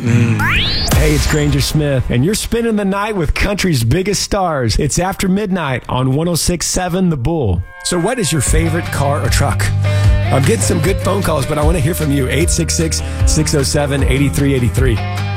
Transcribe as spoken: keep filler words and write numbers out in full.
Mm. Hey, it's Granger Smith, and you're spending the night with country's biggest stars. It's After Midnight on one oh six point seven The Bull. So what is your favorite car or truck? I'm getting some good phone calls, but I want to hear from you. eight six six, six oh seven, eight three eight three.